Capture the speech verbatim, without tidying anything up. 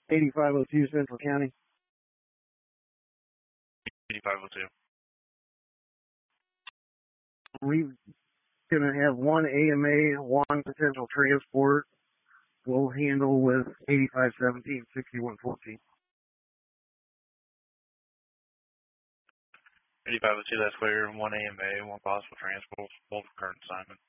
eighty-five oh two Central County. eighty-five oh two. We're going to have one A M A, one potential transport. We'll handle with eighty-five seventeen, sixty-one fourteen. eighty-five oh two, that's clear. One A M A, one possible transport, full for current assignment.